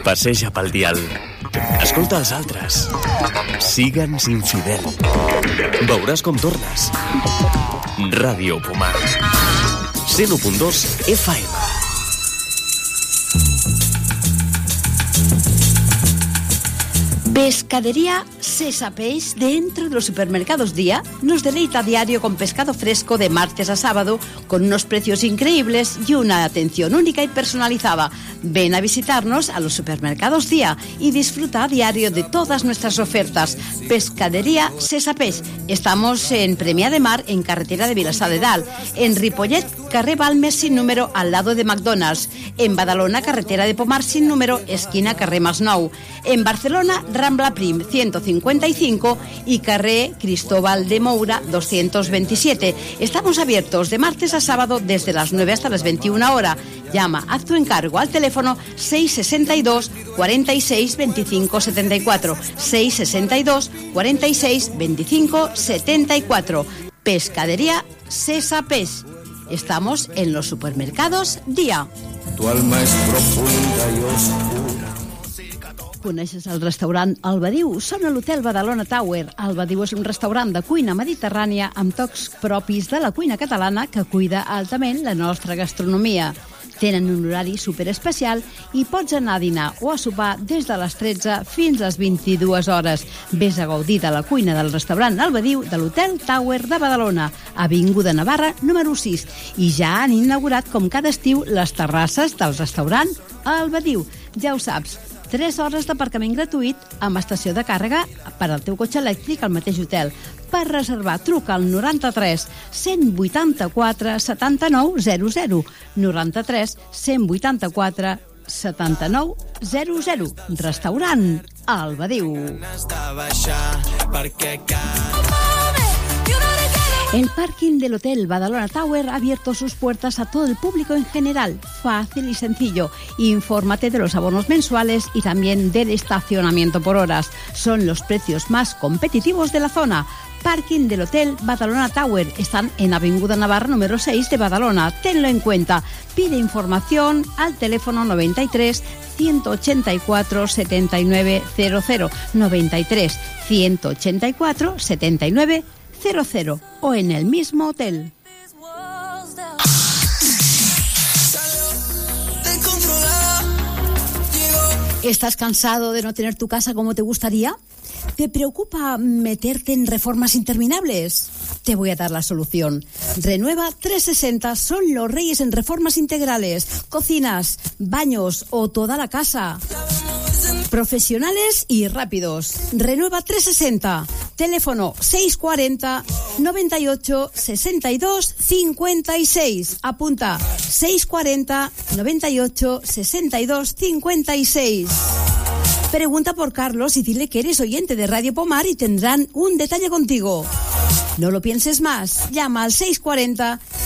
Passeja pel dial. Escolta els altres. Sigue'ns infidel. Veuràs com tornes. Ràdio Pomar. 101.2 FM. Pescadería Cesa Peix, dentro de los supermercados Día, nos deleita a diario con pescado fresco de martes a sábado, con unos precios increíbles y una atención única y personalizada. Ven a visitarnos a los supermercados Día y disfruta a diario de todas nuestras ofertas. Pescadería Cesa Peix. Estamos en Premià de Mar, en carretera de Vilassar de Dalt, en Ripollet, carrer Balmes sin número, al lado de McDonald's, en Badalona, carretera de Pomar sin número, esquina carrer Masnou, en Barcelona, Rambla Prim 155 y carrer Cristóbal de Moura 227. Estamos abiertos de martes a sábado desde las 9 hasta las 21 horas. Llama a tu encargo al teléfono 662 46 25 74, 662 46 25 74. Pescadería Cesa Peix. Estamos en los supermercados Día. Tu alma es profunda y oscura. Coneixes el restaurant Albadiu? Són a l'Hotel Badalona Tower. Albadiu és un restaurant de cuina mediterrània amb tocs propis de la cuina catalana que cuida altament la nostra gastronomia. Tenen un horari superespecial i pots anar a dinar o a sopar des de les 13 fins a les 22 hores. Vés a gaudir de la cuina del restaurant Albadiu de l'Hotel Tower de Badalona, Avinguda Navarra, número 6. I ja han inaugurat, com cada estiu, les terrasses del restaurant Albadiu. Ja ho saps, 3 hores d'aparcament gratuït amb estació de càrrega per al teu cotxe elèctric al mateix hotel. Per reservar, truca al 93 184 79 00. 93 184 79 00. Restaurant Albadiu. El parking del Hotel Badalona Tower ha abierto sus puertas a todo el público en general. Fácil y sencillo. Infórmate de los abonos mensuales y también del estacionamiento por horas. Son los precios más competitivos de la zona. Parking del Hotel Badalona Tower. Están en Avinguda Navarra número 6 de Badalona. Tenlo en cuenta. Pide información al teléfono 93 184 79 00. 93 184 79 00 o en el mismo hotel. ¿Estás cansado de no tener tu casa como te gustaría? ¿Te preocupa meterte en reformas interminables? Te voy a dar la solución. Renueva 360 son los reyes en reformas integrales, cocinas, baños o toda la casa. Profesionales y rápidos. Renueva 360. Teléfono 640 98 62 56. Apunta 640 98 62 56. Pregunta por Carlos y dile que eres oyente de Radio Pomar y tendrán un detalle contigo. No lo pienses más. Llama al 640